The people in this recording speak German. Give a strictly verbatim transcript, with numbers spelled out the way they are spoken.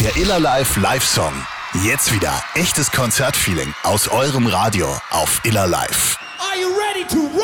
Der Iller Live Live-Song. Jetzt wieder echtes Konzertfeeling aus eurem Radio auf Iller Live. Are you ready to